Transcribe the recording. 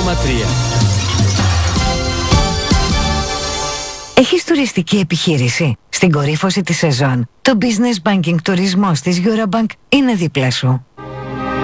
Έχεις τουριστική επιχείρηση? Στην κορύφωση της σεζόν, το Business Banking τουρισμός της Eurobank είναι δίπλα σου.